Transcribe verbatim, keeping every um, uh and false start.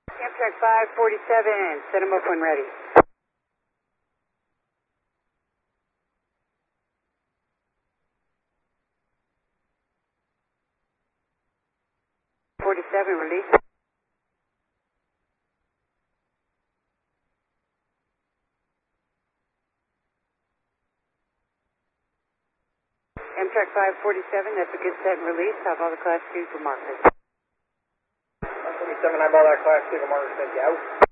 Amtrak five forty-seven, set them up when ready. forty-seven, release. Amtrak five forty-seven, that's a good set and release. Have all the class two for markers. one forty-seven, I bought that class two for markers, thank you. Out.